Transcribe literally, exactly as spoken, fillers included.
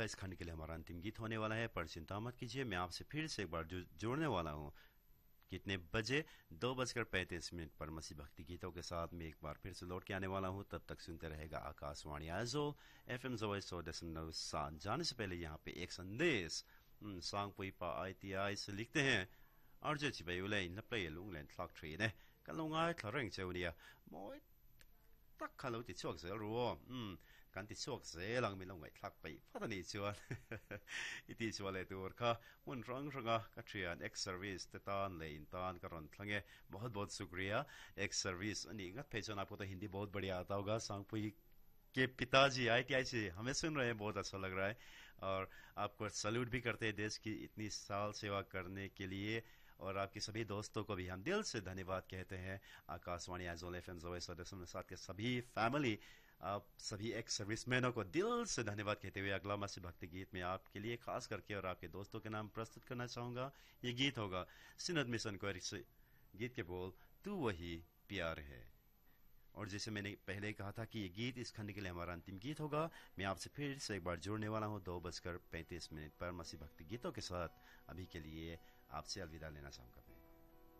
होगा। इस खंड के लिए हमारा अंतिम गीत होने वाला है, पर चिंता मत कीजिए, मैं आपसे फिर से एक बार जो जोड़ने वाला हूँ। कितने बजे? दो बजकर पैंतीस मिनट पर मसीह भक्ति गीतों के साथ मैं एक बार फिर से लौट के आने वाला हूँ। तब तक सुनते रहेगा आकाशवाणी आइजोल एफ एम जोए सौ दशमलव सात। जाने से पहले यहाँ पे एक संदेश सांग पुइपा आई टी आई से लिखते हैं। अर्जे चिबे उले नपले लुंग लेन क्लॉक ट्री ने कलुंगाई क्लरिंग चौनिया मोय तक खलो ति चोक से रुओ um kan ti chok se lang mi long ngai thak pai phatani chuan iti chuale tur kha mun rang ranga ka trian ex service te tan lein tan ka ron thlange बहुत बहुत शुक्रिया ex service ani ngat phechon आपको तो हिंदी बहुत बढ़िया आता होगा। सांगपुई के पिताजी आई टी आई से हमें सुन रहे हैं, बहुत अच्छा लग रहा है और आपको सैल्यूट भी करते हैं देश की इतनी साल सेवा करने के लिए। और आपके सभी दोस्तों को भी हम दिल से धन्यवाद कहते हैं। आकाशवाणी आइजोल एफ एम जोए साथ के सभी फैमिली, आप सभी एक्स सर्विसमैनों को दिल से धन्यवाद कहते हुए अगला मसीह भक्ति गीत में आपके लिए खास करके और आपके दोस्तों के नाम प्रस्तुत करना चाहूंगा। ये गीत होगा सिनद मिशन को गीत के बोल तू वही प्यार है। और जैसे मैंने पहले कहा था कि ये गीत इस खंड के लिए हमारा अंतिम गीत होगा। मैं आपसे फिर से एक बार जुड़ने वाला हूँ दो बजकर पैंतीस मिनट पर मसीह भक्ति गीतों के साथ। अभी के लिए आपसे अलविदा लेना चाहूंगा।